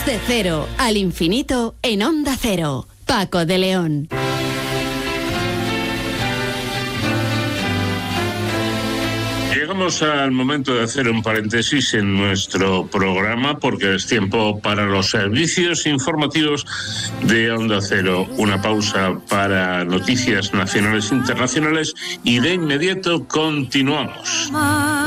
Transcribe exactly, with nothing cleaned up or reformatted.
De cero al infinito en Onda Cero. Paco de León. Llegamos al momento de hacer un paréntesis en nuestro programa porque es tiempo para los servicios informativos de Onda Cero. Una pausa para noticias nacionales e internacionales y de inmediato continuamos.